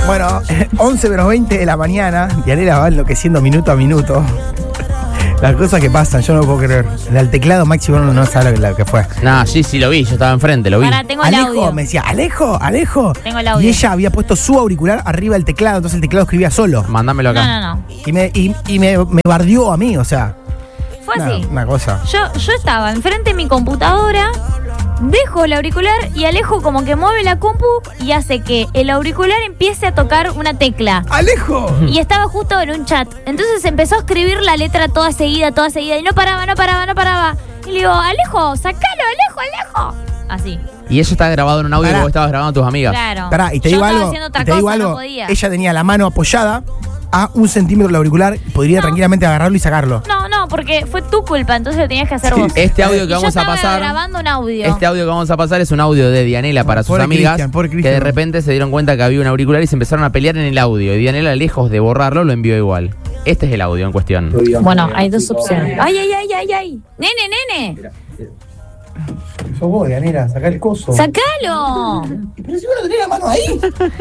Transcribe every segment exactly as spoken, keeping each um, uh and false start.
Bueno, once menos veinte de la mañana, Dianela va enloqueciendo minuto a minuto. Las cosas que pasan, yo no lo puedo creer. El teclado máximo no, no sabe lo que, lo que fue. No, sí, sí lo vi, yo estaba enfrente, lo vi. Pará, tengo el Alejo, audio. me decía, Alejo, Alejo. Tengo el audio. Y ella había puesto su auricular arriba del teclado, entonces el teclado escribía solo. Mándamelo acá. No, no, no. Y me, y, y me, me bardeó a mí, o sea. Fue Una, así. una cosa. Yo, yo estaba enfrente de mi computadora, dejo el auricular y Alejo como que mueve la compu y hace que el auricular empiece a tocar una tecla. ¡Alejo! Y estaba justo en un chat. Entonces empezó a escribir la letra toda seguida, toda seguida. Y no paraba, no paraba, no paraba. Y le digo, Alejo, sacalo, Alejo, Alejo. Así. Y eso está grabado en un audio Pará. que vos estabas grabando a tus amigas. Claro. Pará, y te Yo digo estaba algo. haciendo otra y te digo cosa, algo. no podía. Ella tenía la mano apoyada a un centímetro del auricular, podría No. tranquilamente agarrarlo y sacarlo. No, no, porque fue tu culpa, entonces lo tenías que hacer Sí. vos. Este audio que Y yo vamos a estaba pasar. grabando un audio. Este audio que vamos a pasar es un audio de Dianela para sus Pobre amigas Cristian, pobre que Cristian. de repente se dieron cuenta que había un auricular y se empezaron a pelear en el audio. Y Dianela, lejos de borrarlo, lo envió igual. Este es el audio en cuestión. Bueno, hay dos opciones. Ay, ay, ay, ay, ay. Nene, nene. Sos vos, Dianela, sacá el coso. ¡Sacalo! Pero si vos no tenés la mano ahí.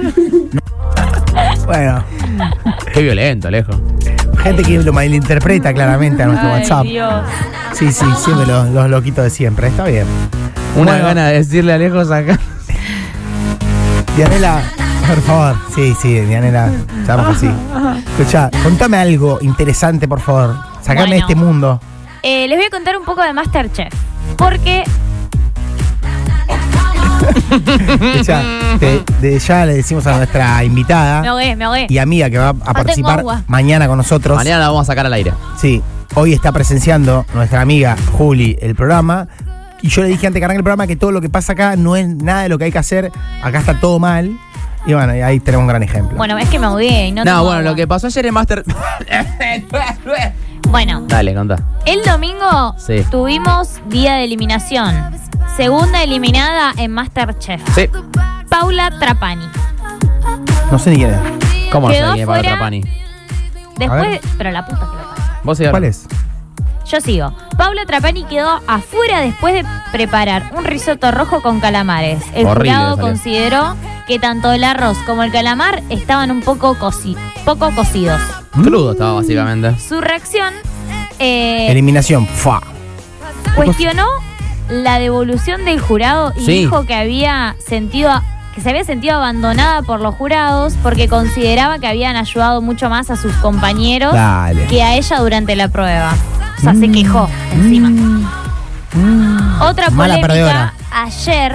Bueno, Qué violento, lejos. gente que lo malinterpreta claramente a nuestro Ay, WhatsApp. Dios. Sí, sí, siempre los, los loquitos de siempre. Está bien. Una Bueno. gana de decirle a lejos acá. Dianela, por favor. Sí, sí, Dianela, estamos así. Escuchá, contame algo interesante, por favor. Sacame Bueno. de este mundo. Eh, les voy a contar un poco de MasterChef. Porque Escuchá, te- de ya le decimos a nuestra me invitada ahogué, me ahogué. y amiga que va a participar agua. mañana con nosotros. Mañana la vamos a sacar al aire. Sí, hoy está presenciando nuestra amiga Juli el programa. Y yo le dije antes que arranque el programa que todo lo que pasa acá no es nada de lo que hay que hacer. Acá está todo mal. Y bueno, y ahí tenemos un gran ejemplo. Bueno, es que me ahogué y no No, tomo bueno, agua. lo que pasó ayer en Master. Bueno, Dale, contá. el domingo Sí. tuvimos día de eliminación. Segunda eliminada en MasterChef. Sí. Paula Trapani. No sé ni quién es. ¿Cómo no Quedó sé quién es Pablo fuera. Trapani? A Después, ver. pero la puta que lo parió. Vos sí, ¿Cuál es? Yo sigo. Paula Trapani quedó afuera después de preparar un risotto rojo con calamares. El Horrible jurado salió. consideró que tanto el arroz como el calamar estaban un poco, coci- poco cocidos. Crudo estaba básicamente. Su reacción eh, Eliminación. Fa. cuestionó la devolución del jurado y Sí. dijo que había sentido que se había sentido abandonada por los jurados porque consideraba que habían ayudado mucho más a sus compañeros Dale. que a ella durante la prueba. O sea, se quejó encima. Otra Mala polémica, perdedora. ayer,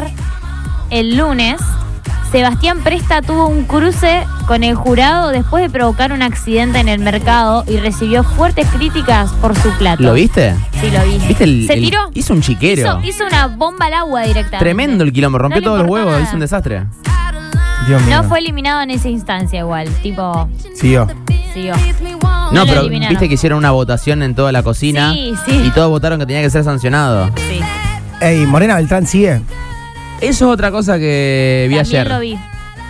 el lunes, Sebastián Presta tuvo un cruce con el jurado después de provocar un accidente en el mercado y recibió fuertes críticas por su plato. ¿Lo viste? Sí, lo vi. ¿Viste el, ¿Se el- tiró? Hizo un chiquero. Hizo, hizo una bomba al agua directamente. Tremendo el quilombo. Rompió No le todos los importó huevos. nada. Hizo un desastre. Dios mío. No fue eliminado en esa instancia igual. Tipo, Siguió. siguió. No, No lo pero eliminaron. viste que hicieron una votación en toda la cocina. Sí, sí. Y todos votaron que tenía que ser sancionado. Sí. Ey, Morena Beltrán sigue. Eso es otra cosa que vi También ayer. lo vi.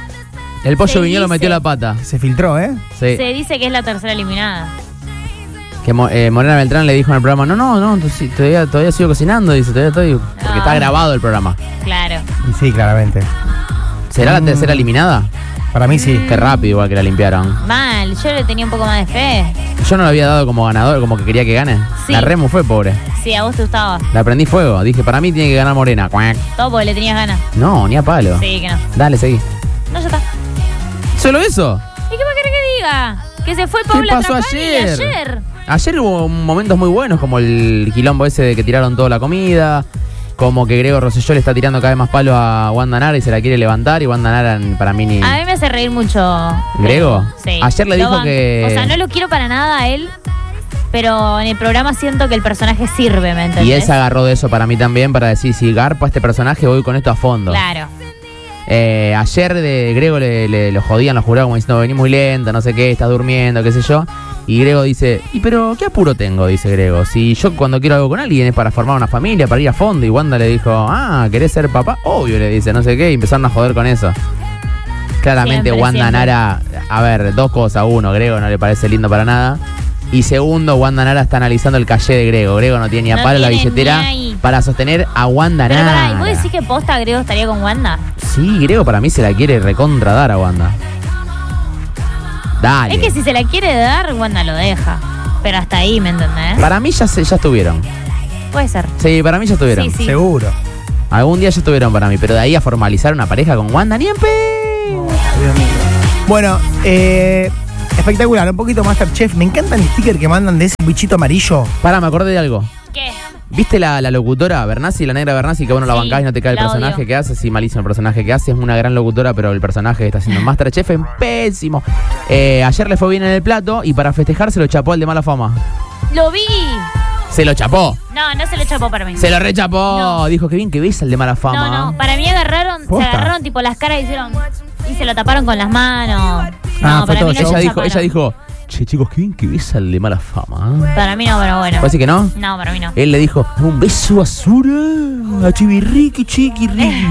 El pollo Se viñolo dice- metió la pata. Se filtró, ¿eh? Sí. Se dice que es la tercera eliminada. Que Mo- eh, Morena Beltrán le dijo en el programa, no, no, no, to- sí, todavía, todavía sigo cocinando, dice, todavía estoy. Porque Ah. está grabado el programa. Claro. Y sí, claramente. ¿Será la Mm. tercera eliminada? Para mí sí. Qué rápido igual que la limpiaron. Mal, yo le tenía un poco más de fe. Yo no lo había dado como ganador, como que quería que gane. Sí. La Remu fue pobre. Sí, a vos te gustaba. La prendí fuego. Dije, para mí tiene que ganar Morena. Cuac. Todo porque le tenías ganas. No, ni a palo. Sí, que no. Dale, seguí. No, ya está. ¿Solo eso? ¿Y qué va a querer que diga? Que se fue Paula pasó Trapani ayer? ayer. Ayer hubo momentos muy buenos, como el quilombo ese de que tiraron toda la comida, como que Grego Rosselló le está tirando cada vez más palo a Wanda Nara y se la quiere levantar, y Wanda Nara para mí ni... A mí me hace reír mucho. ¿Grego? Sí. Ayer le Lo dijo banco. que- O sea, no lo quiero para nada a él, pero en el programa siento que el personaje sirve, ¿me entendés? Y él se agarró de eso para mí también, para decir, si garpa este personaje, voy con esto a fondo. Claro. Eh, ayer de Grego le, le- lo jodían los jurados como diciendo, vení muy lento, no sé qué, estás durmiendo, qué sé yo. Y Grego dice, ¿y pero qué apuro tengo? Dice Grego. Si yo cuando quiero algo con alguien es para formar una familia, para ir a fondo. Y Wanda le dijo, ah, ¿querés ser papá? Obvio, le dice, no sé qué. Y empezaron a joder con eso. Claramente Siempre, Wanda siempre. Nara, a ver, dos cosas. Uno, Grego no le parece lindo para nada. Y segundo, Wanda Nara está analizando el caché de Grego. Grego no tiene ni a No palo la tiene billetera ni ahí. para sostener a Wanda Pero Nara. pará, ¿y vos decís que posta Grego estaría con Wanda? Sí, Grego para mí se la quiere recontra dar a Wanda. Dale. Es que si se la quiere dar, Wanda lo deja. Pero hasta ahí, ¿me entendés? Para mí ya, se, ya estuvieron. Puede ser. Sí, para mí ya estuvieron. Sí, sí. Seguro. Algún día ya estuvieron para mí, pero de ahí a formalizar una pareja con Wanda, ni en pe. Dios mío. Bueno, eh, espectacular. Un poquito Masterchef. Me encanta el sticker que mandan de ese bichito amarillo. Pará, me acordé de algo. ¿Qué? ¿Viste la, la locutora, Bernasi, la negra Bernasi, que bueno la Sí, bancás y no te cae el la personaje odio. que hace? Sí, malísimo el personaje que hace. Es una gran locutora, pero el personaje que está haciendo en Masterchef es pésimo. Eh, ayer le fue bien en el plato y para festejar se lo chapó al de mala fama. ¡Lo vi! Se lo chapó. No, no se lo chapó para mí. Se lo rechapó. No. Dijo que bien que ves al de mala fama. No, no. Para mí agarraron, se ¿Posta? agarraron tipo las caras y hicieron. Y se lo taparon con las manos. Ah, No, fue para todo mí no show. se Ella dijo, chaparon. ella dijo, che chicos, qué bien que ves al de mala fama. Para mí no, pero bueno. ¿Puede decir que no? No, para mí no. Él le dijo, un beso basura a Chibirriqui, chiquirriqui.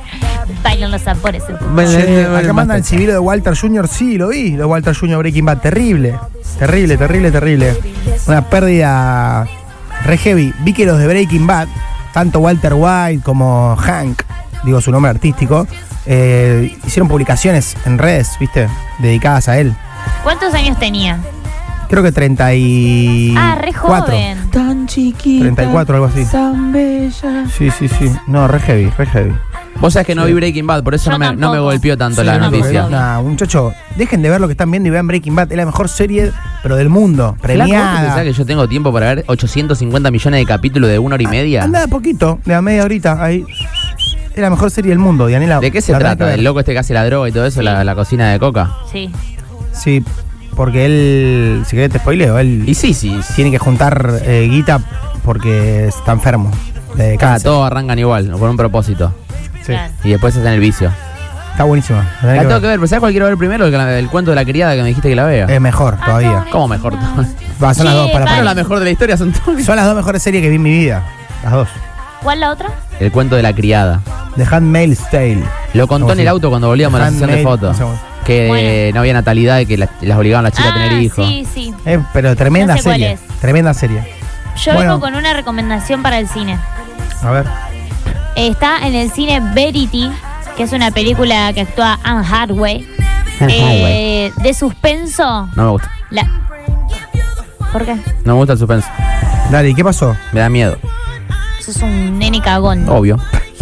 Bailan los sabores. Che, acá mandan el civil de Walter junior Sí, lo vi. Lo de Walter junior Breaking Bad. Terrible. Terrible, terrible, terrible. Una pérdida re heavy. Vi que los de Breaking Bad, tanto Walter White como Hank, digo su nombre artístico, eh, hicieron publicaciones en redes, ¿viste? Dedicadas a él. ¿Cuántos años tenía? Creo que treinta y Ah, re cuatro. joven. Tan chiquita. treinta y cuatro, algo así. Tan bella. Sí, sí, sí. No, re heavy, re heavy. Vos sabés que no Sí. vi Breaking Bad, por eso Yo no me, no me tampoco. golpeó tanto Sí, la no, noticia. porque- Nah, muchachos, dejen de ver lo que están viendo y vean Breaking Bad. Es la mejor serie, pero del mundo. Flaco, ¿vos te Premiada. pensás que yo tengo tiempo para ver ochocientos cincuenta millones de capítulos de una hora y media? Anda de poquito, de a media horita. Ahí. Es la mejor serie del mundo, Dianela. ¿De qué se La tenés trata? que ver. ¿Del loco este que hace la droga y todo eso? Sí. La, la cocina de coca. Sí. Sí, porque él, si querés te spoileo, él Y sí, sí. sí. tiene que juntar eh, guita porque está enfermo. De Cada, cáncer. todos arrancan igual, con un propósito. Sí. Claro. Y después hacen el vicio. Está buenísima. La tenés La que tengo ver. que ver, pero ¿sabes cuál quiero ver primero? El, el cuento de la criada que me dijiste que la vea. Es mejor todavía. no. ¿Cómo mejor? Va, son las Sí, dos para vale. Pero la mejor de la historia son todas. Son las dos mejores series que vi en mi vida. Las dos. ¿Cuál la otra? El cuento de la criada. The Handmaid's Tale. Lo contó ¿Cómo en se el llama? auto cuando volvíamos a la sesión de Handmaid- fotos. no sé. Que Bueno. no había natalidad y que las, las obligaban a las chicas ah, a tener hijos. sí, sí. Eh, pero tremenda No sé cuál serie. es. Tremenda serie. Yo Bueno. vengo con una recomendación para el cine. A ver. Está en el cine Verity, que es una película que actúa Anne Hathaway. Anne eh, de suspenso. No me gusta. La... ¿Por qué? No me gusta el suspenso. Dale, ¿y qué pasó? Me da miedo. Sos un nene cagón. Obvio.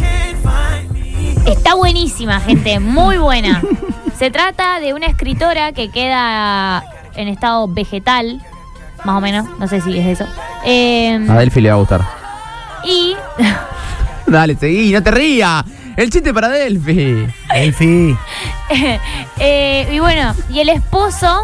Está buenísima, gente, muy buena. Se trata de una escritora que queda en estado vegetal, más o menos, no sé si es eso. Eh, A Delphi le va a gustar. y Dale, seguí, no te rías. El chiste para Delphi. Elfi. eh, y bueno, y el esposo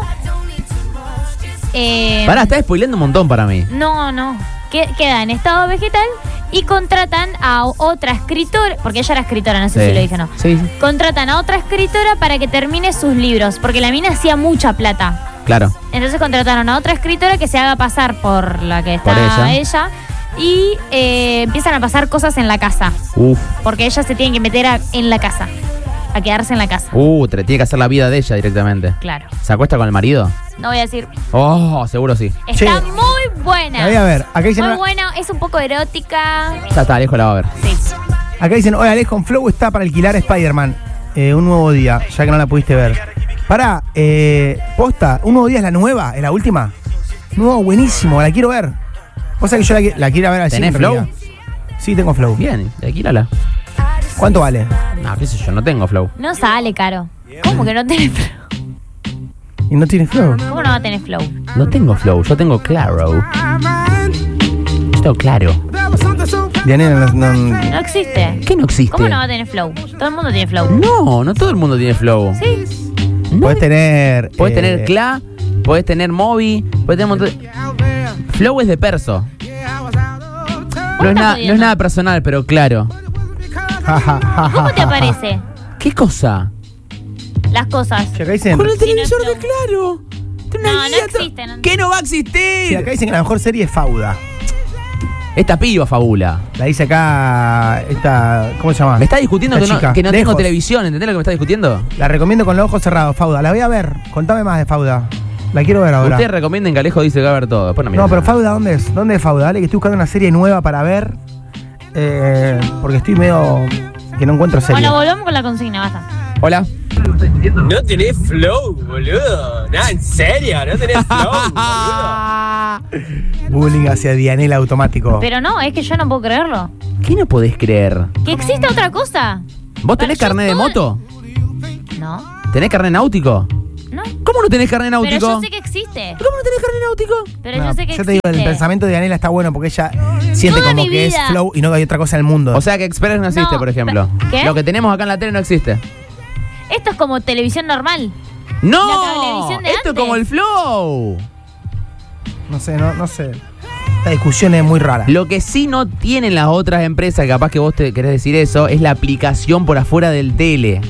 eh, Pará, está spoileando un montón para mí. no, no, que- queda en estado vegetal y contratan a otra escritora, porque ella era escritora, no sé si lo dije o no. Sí, sí. Contratan a otra escritora para que termine sus libros, porque la mina hacía mucha plata. Claro. Entonces contrataron a otra escritora que se haga pasar por la que está Por ella. ella, y eh, empiezan a pasar cosas en la casa, Uf. porque ella se tiene que meter a- en la casa, a quedarse en la casa. Uh, te tiene que hacer la vida de ella directamente. Claro. ¿Se acuesta con el marido? No voy a decir. Oh, seguro sí. Está Che. muy buena. La voy a ver. Acá dicen, Muy buena, es un poco erótica. Ya está, Alejo la va a ver. Sí. acá dicen, oye, Alejo, en Flow está para alquilar Spider-Man. Eh, un nuevo día, ya que no la pudiste ver. Pará, eh, posta, un nuevo día es la nueva, es la última. No, buenísimo, la quiero ver. O sea que yo la, qui- la quiero ver al cine. ¿Tenés en Flow? realidad. Sí, tengo Flow. Bien, alquilala. ¿Cuánto vale? No, qué sé yo, no tengo flow. No sale caro. ¿Cómo que no tenés flow? ¿Y no tiene Flow? ¿Cómo no va a tener flow? No tengo flow, yo tengo claro. Yo tengo claro. Dianela, no, no- No existe. ¿Qué no existe? ¿Cómo no va a tener flow? Todo el mundo tiene flow. No, no todo el mundo tiene flow. Sí. No, Podés tener. Podés eh, tener Cla, podés tener Mobi, podés tener un montón de... Flow es de perso. No es, nada, no es nada personal, pero claro. ja, ja, ja, ¿Cómo ja, te ja, ja. aparece ¿Qué cosa? las cosas? Sí, acá dicen, Con el Sí, no televisor es de flow. Claro. Tiene una No, no guía to- existe, no- ¿Qué no va a sí, existir? acá dicen que la mejor serie es Fauda. Esta piba fabula. La dice acá esta. ¿Cómo se llama? Me está discutiendo Esta que no, chica, que no tengo lejos. televisión, ¿entendés lo que me está discutiendo? La recomiendo con los ojos cerrados, Fauda. La voy a ver. Contame más de Fauda. La quiero ver ahora. Ustedes recomienden que Alejo dice que va a ver todo. Después no, miren No, pero nada. Fauda, ¿dónde es? ¿Dónde es Fauda? Dale, que estoy buscando una serie nueva para ver. Eh, porque estoy medio. que no encuentro serie. Bueno, volvamos con la consigna, basta. Hola. No tenés flow, boludo. No, en serio, no tenés flow, boludo. Bullying hacia Dianela automático. Pero no, es que yo no puedo creerlo. ¿Qué no podés creer? ¿Que exista otra cosa? ¿Vos tenés Para- yo carnet de todo- moto? No, ¿Tenés carnet náutico? no. ¿Cómo no tenés carnet náutico? Pero yo sé que existe. ¿Cómo no tenés carnet náutico? Pero No, yo sé que yo te existe. digo, el pensamiento de Dianela está bueno porque ella siente Toda como mi que vida. es flow y no hay otra cosa en el mundo. O sea que Express no existe, No, por ejemplo. ¿qué? Lo que tenemos acá en la tele no existe. Esto es como televisión normal. ¡No! La cablevisión de Esto es antes. como el flow. no sé, no, no sé. Esta discusión es muy rara. Lo que sí no tienen las otras empresas, capaz que vos te querés decir eso, es la aplicación por afuera del tele.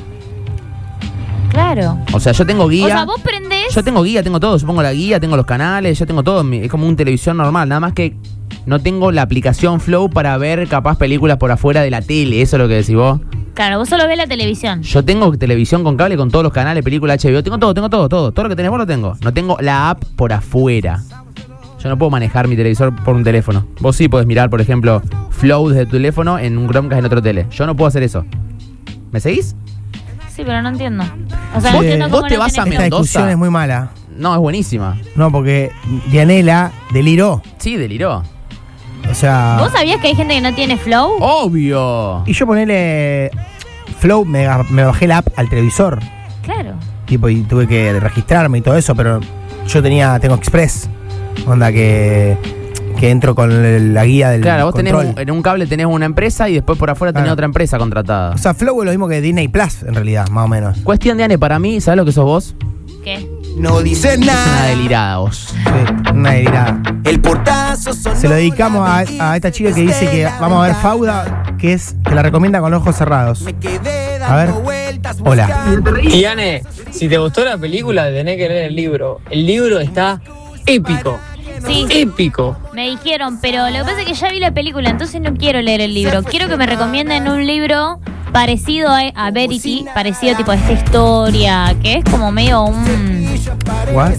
Claro. O sea, yo tengo guía. O sea, vos prendés. Yo tengo guía, tengo todo. Yo pongo la guía, tengo los canales, yo tengo todo. en mi- Es como un televisión normal. Nada más que no tengo la aplicación Flow para ver capaz películas por afuera de la tele. Eso es lo que decís vos. Claro, vos solo ves la televisión. Yo tengo televisión con cable con todos los canales, películas H B O. Tengo todo, tengo todo, todo. Todo lo que tenés vos lo tengo. No tengo la app por afuera. Yo no puedo manejar mi televisor por un teléfono. Vos sí podés mirar, por ejemplo, Flow desde tu teléfono en un Chromecast en otro tele. Yo no puedo hacer eso. ¿Me seguís? Sí, pero no entiendo. O sea, Sí. no entiendo Vos cómo te no vas a tenés Esta flow. Mendoza. discusión es muy mala. No, es buenísima. No, porque Dianela deliró. Sí, deliró. O sea. ¿Vos sabías que hay gente que no tiene flow? Obvio. Y yo ponele Flow, me, me bajé la app al televisor. Claro. Tipo, y tuve que registrarme y todo eso, pero yo tenía, tengo Express. Onda que, que entro con el- la guía del Claro, vos tenés control. un- en un cable tenés una empresa y después por afuera tenés Claro. otra empresa contratada. O sea, Flow es lo mismo que Disney Plus, en realidad, más o menos. Cuestión de Ane, para mí, ¿sabes lo que sos vos? ¿Qué? No dice Una delirada vos. Sí, una delirada. El portazo sonó Se lo dedicamos a, la a esta chica que dice que vamos a ver Fauda, que es que la recomienda con los ojos cerrados. Me quedé A ver. dando vueltas Hola. Y Ane, si te gustó la película, tenés que leer el libro. El libro está épico. Sí, Épico. me dijeron, pero lo que pasa es que ya vi la película, entonces no quiero leer el libro. Quiero que me recomienden un libro parecido a, a Verity, parecido tipo a esta historia, que es como medio un What?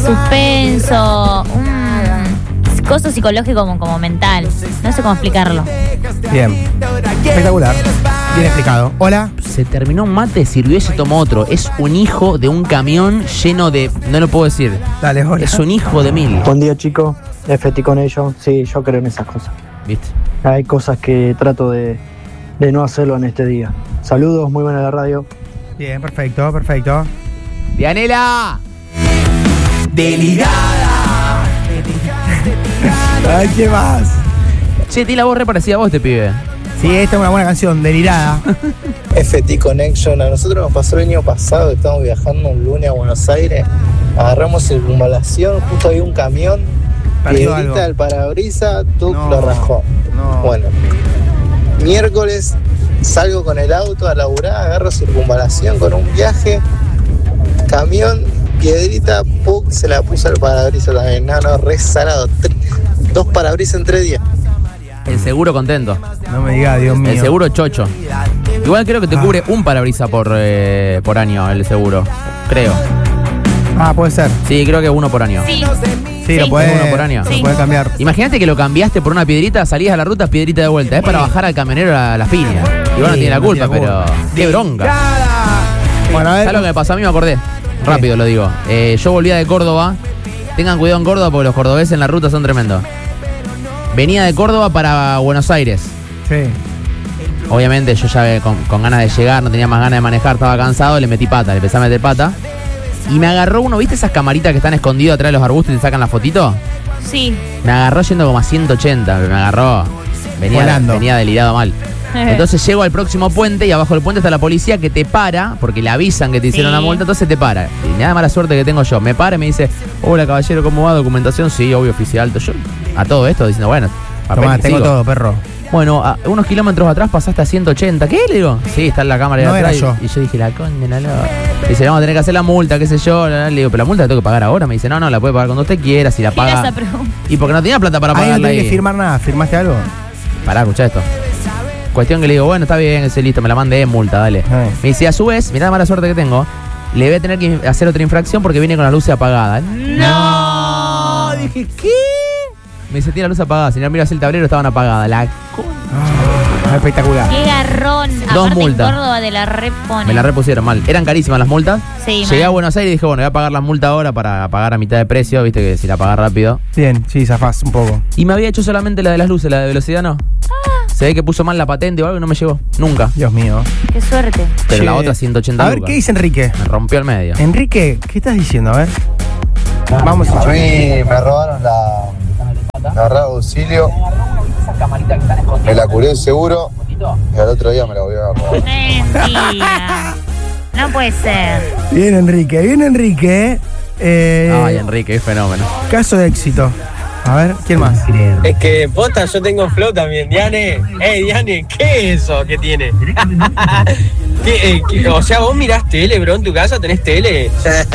suspenso, un coso psicológico como, como mental. No sé cómo explicarlo. Bien. Espectacular. Bien explicado. Hola. Se terminó un mate, sirvió y se tomó otro. Es un hijo de un camión lleno de... No lo puedo decir. Dale, hola. Es un hijo de mil. Buen día, chicos. F T con ellos. Sí, yo creo en esas cosas. ¿Viste? Hay cosas que trato de, de no hacerlo en este día. Saludos, muy buena la radio. Bien, perfecto, perfecto. ¡Dianela! delirada. Ay, ¿qué más? Che, tiene la voz re parecida a vos, este pibe. Sí, esta es una buena canción, delirada. F T Connection, a nosotros nos pasó el año pasado, estábamos viajando un lunes a Buenos Aires, agarramos circunvalación, justo había un camión, Perdió algo. piedrita del parabrisas, tú No, lo rajó. no. Bueno, miércoles salgo con el auto a laburar, agarro circunvalación con un viaje, camión, piedrita, ¡puc! Se la puso al parabrisas también, no, no, re salado, Tre- dos parabrisas en tres días. El seguro contento. No me digas, Dios mío. El seguro chocho. Igual creo que te Ah. cubre un parabrisa por, eh, por año el seguro. Creo. Ah, puede ser. Sí, creo que uno por año. Sí, Sí, lo Sí. puede, Uno por año. lo Sí. puede cambiar. Imagínate que lo cambiaste por una piedrita, salías a la ruta, piedrita de vuelta. Es para bajar al camionero la, la piña. Igual no Sí, tiene la no culpa, tiene pero. culpa. ¡Qué bronca! Bueno, a ¿Sabes lo que ver. me pasó? A mí me acordé. Rápido lo digo. Eh, yo volvía de Córdoba. Tengan cuidado en Córdoba porque los cordobeses en la ruta son tremendos. Venía de Córdoba para Buenos Aires. Sí. Obviamente yo ya con, con ganas de llegar, no tenía más ganas de manejar, estaba cansado, le metí pata, le empecé a meter pata. Y me agarró uno, ¿viste esas camaritas que están escondidas atrás de los arbustos y te sacan la fotito? sí. Me agarró yendo como a ciento ochenta, me agarró. Venía, Volando. venía delirado mal. Entonces llego al próximo puente y abajo del puente está la policía que te para, porque le avisan que te hicieron Sí. la multa, entonces te para. Y nada mala suerte que tengo yo. Me para y me dice, hola caballero, ¿cómo va? ¿Documentación? Sí, obvio, oficial. Yo a todo esto diciendo, bueno, papel Tomá, que tengo sigo. todo, perro. Bueno, a unos kilómetros atrás pasaste a ciento ochenta. ¿Qué? Le digo, sí, está en la cámara de No atrás. era yo. Y, y yo dije, la coña, la loca. Dice, vamos a tener que hacer la multa, qué sé yo. la, la. Le digo, pero la multa la tengo que pagar ahora. Me dice, no, no, la puede pagar cuando usted quiera, si la Tira esa paga. pregunta. Y porque no tenía plata para Ahí no pagarla tenés ahí. que firmar nada. ¿Firmaste algo? Pará, escuchá esto. Cuestión que le digo, bueno, está bien, ese listo, me la mandé en multa, dale. Ah. Me dice, a su vez, mirá la mala suerte que tengo, le voy a tener que hacer otra infracción porque viene con las luces apagadas. ¡No! Dije, ¿qué? Me dice, tiene la luz apagada, señor, mira si el tablero estaban apagadas. La concha. Espectacular. Qué garrón. Dos Aparte multas. en Córdoba de la repone. Me la repusieron mal. Eran carísimas las multas. Sí, Llegué mal. a Buenos Aires y dije, bueno, voy a pagar la multa ahora para pagar a mitad de precio. Viste que si la pagás rápido. Bien, sí, zafás un poco. Y me había hecho solamente la de las luces, la de velocidad no. Se ve que puso mal la patente o algo y no me llegó. Nunca. Dios mío. Qué suerte. Pero Che. la otra ciento ochenta A ver, lucas. ¿qué dice Enrique? Me rompió el medio. Enrique, ¿qué estás diciendo? A ver. Vamos a A escuchar. mí me robaron la, la radio auxilio, me la curé seguro y al otro día me la voy a robar. Mentira. No puede ser. Bien, Enrique, bien, Enrique. Eh, Ay, Enrique, qué fenómeno. Caso de éxito. A ver, ¿quién más? Es que posta yo tengo flow también, Diane. Ey, Diane, ¿qué es eso que tiene? ¿Qué, eh, qué- o sea, vos mirás tele, bro, en tu casa tenés tele.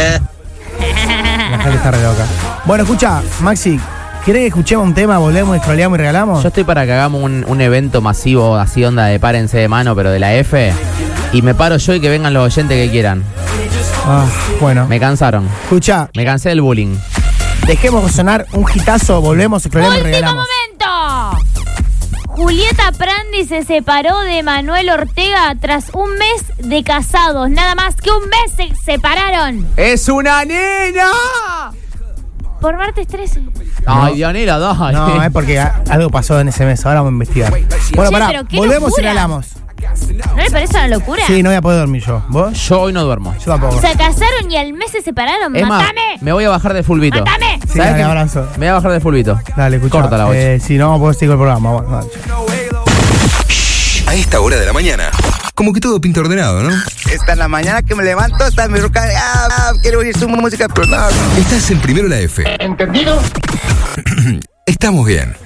La gente está re loca. Bueno, escucha, Maxi, ¿querés que escuchemos un tema, volvemos, scrolleamos y regalamos? Yo estoy para que hagamos un, un evento masivo, así onda de párense de mano, pero de la F. Y me paro yo y que vengan los oyentes que quieran. Ah, bueno, Me cansaron. escucha, Me cansé del bullying. dejemos sonar un hitazo, volvemos, scrolleamos y ¡Último regalamos. momento! Julieta Prandi se separó de Manuel Ortega tras un mes de casados. Nada más que un mes se separaron. ¡Es una nena! Por martes trece. Ay, Dianela, dale. No, es porque a- algo pasó en ese mes, ahora vamos a investigar. Bueno, Che, pará, pero qué volvemos y locura. regalamos. ¿No le parece una locura? Sí, no voy a poder dormir yo. ¿Vos? Yo hoy no duermo. Yo tampoco. Se casaron y al mes se separaron. Es más, ¡Matame! me voy a bajar de fulbito. ¡Matame! Sí, ¿Sabes dale, qué? abrazo. Me voy a bajar de fulbito. Dale, escucha. Corta la bocha. Eh, si no, puedo seguir el programa. Bueno, dale, chao. A esta hora de la mañana, como que todo pinta ordenado, ¿no? Esta en la mañana que me levanto, está mi roca. Ah, ah, quiero oír su música, pero no. Estás en Primero la F. ¿Entendido? Estamos bien.